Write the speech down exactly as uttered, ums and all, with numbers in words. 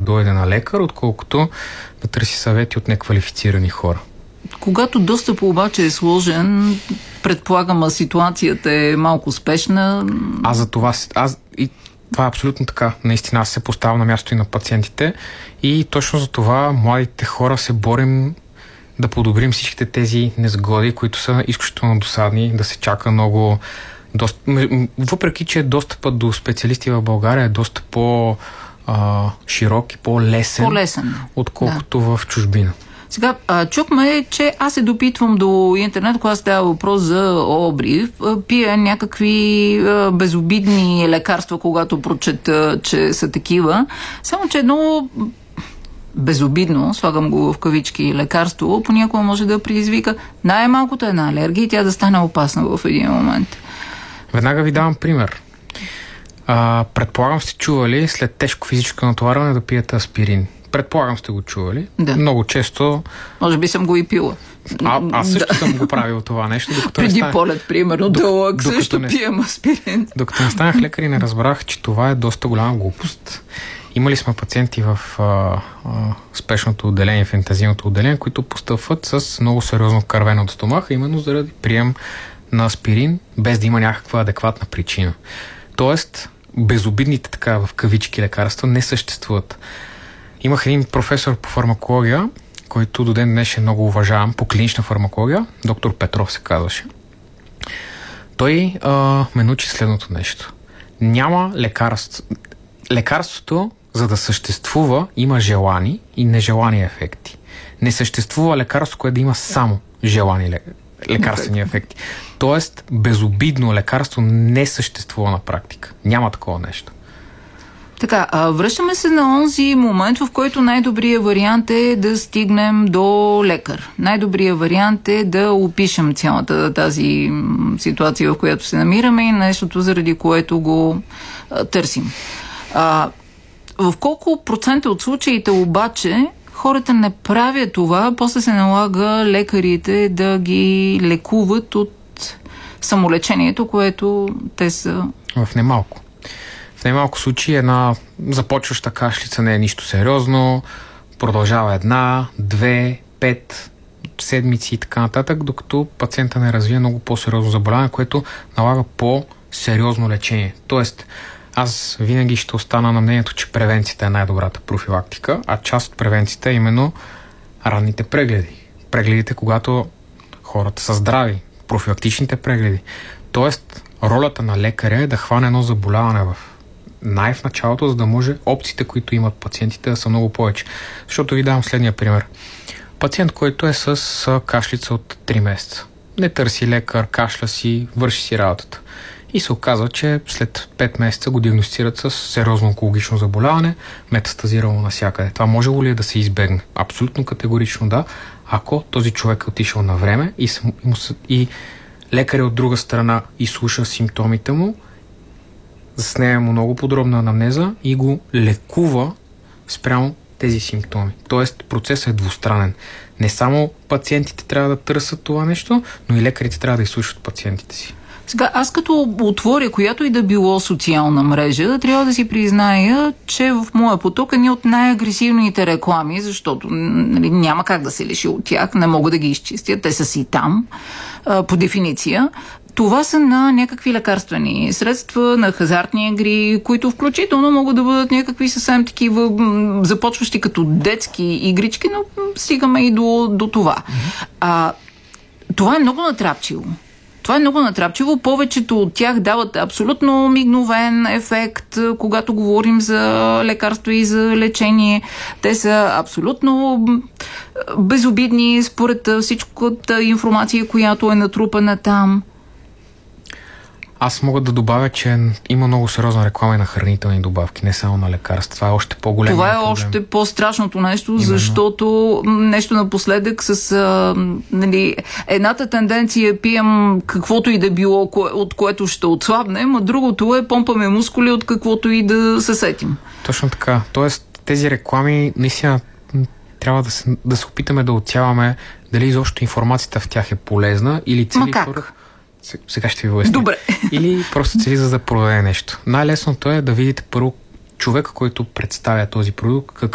дойде на лекар, отколкото да търси съвети от неквалифицирани хора. Когато достъп обаче е сложен, предполагам, а ситуацията е малко спешна. Аз за това... Аз, и това е абсолютно така. Наистина аз се поставям на място и на пациентите и точно за това младите хора се борим да подобрим всичките тези незгоди, които са изключително досадни, да се чака много... Доста, въпреки, че достъпът до специалисти в България е доста по-широк и по-лесен, по-лесен, отколкото да. в чужбина. Сега, а, чухме, че аз се допитвам до интернет, когато става въпрос за обрив, пия някакви а, безобидни лекарства, когато прочета, че са такива. Само, че едно безобидно, слагам го в кавички, лекарство, понякога може да предизвика най-малкото една алергия и тя да стане опасна в един момент. Веднага ви давам пример. А, предполагам сте чували след тежко физическо натоварване да пиете аспирин. Предполагам сте го чували. Да. Много често... Може би съм го и пила. А, аз също да. съм го правил това нещо. Преди стане... полет, примерно, дълъг, също не... пием аспирин. Докато не станах лекар и не разбрах, че това е доста голяма глупост. Имали сме пациенти в а, а, спешното отделение, в интензивното отделение, които постъпват с много сериозно кървено от стомаха, именно заради прием на аспирин, без да има някаква адекватна причина. Тоест, безобидните така в кавички лекарства не съществуват. Имах един професор по фармакология, който до ден днешен много уважавам по клинична фармакология, доктор Петров се казваше. Той а, ме научи следното нещо. Няма лекарство. Лекарството, за да съществува, има желани и нежелани ефекти. Не съществува лекарство, което да има само желани лекарствени ефекти. Тоест, безобидно лекарство не съществува на практика. Няма такова нещо. Така, а връщаме се на онзи момент, в който най-добрият вариант е да стигнем до лекар. Най-добрият вариант е да опишем цялата тази ситуация, в която се намираме и нещото, заради което го а, търсим. А, в колко процента от случаите обаче хората не правят това, после се налага лекарите да ги лекуват от самолечението, което те са... В немалко. В немалко случаи една започваща кашлица не е нищо сериозно, продължава една, две, пет седмици и така нататък, докато пациента не развие много по-сериозно заболяване, което налага по-сериозно лечение. Тоест, аз винаги ще остана на мнението, че превенцията е най-добрата профилактика, а част от превенцията е именно ранните прегледи. Прегледите, когато хората са здрави, профилактичните прегледи. Тоест, ролята на лекаря е да хване едно заболяване в най-в началото, за да може опциите, които имат пациентите, да са много повече. Защото ви давам следния пример. Пациент, който е с кашлица от три месеца. Не търси лекар, кашля си, върши си работата. И се оказва, че след пет месеца го диагностират с сериозно онкологично заболяване, метастазирало навсякъде. Това може ли да се избегне? Абсолютно категорично да, ако този човек е отишъл на време и, и лекарят от друга страна изслуша симптомите му, заснеме му много подробна анамнеза и го лекува спрямо тези симптоми. Тоест процесът е двустранен. Не само пациентите трябва да търсят това нещо, но и лекарите трябва да изслушат пациентите си. Сега, аз като отворя която и да било социална мрежа, трябва да си призная, че в моя поток е ни от най-агресивните реклами, защото нали, няма как да се лиши от тях, не мога да ги изчистя, те са си там, а, по дефиниция. Това са на някакви лекарствени средства, на хазартни игри, които включително могат да бъдат някакви съвсем такива започващи като детски игрички, но стигаме и до, до това. А, това е много натрапчиво. Това е много натрапчиво. Повечето от тях дават абсолютно мигновен ефект, когато говорим за лекарство и за лечение. Те са абсолютно безобидни според всичката информация, която е натрупана там. Аз мога да добавя, че има много сериозна реклама и на хранителни добавки, не само на лекарства. Това е още по-големия Това е проблем. още по-страшното нещо, Именно. Защото нещо напоследък с а, нали, едната тенденция пием каквото и да било, кое, от което ще отслабнем, а другото е помпаме мускули от каквото и да се сетим. Точно така. Тоест тези реклами наистина трябва да се, да се опитаме да отсяваме дали изобщо информацията в тях е полезна или цели хора... Сега ще ви обясня. Добре. Или просто цели за да продаде нещо. Най-лесното е да видите първо човека, който представя този продукт, какъв